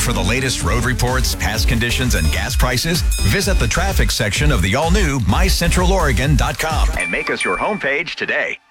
for the latest road reports, past conditions, and gas prices? Visit the traffic section of the all-new MyCentralOregon.com and make us your homepage today.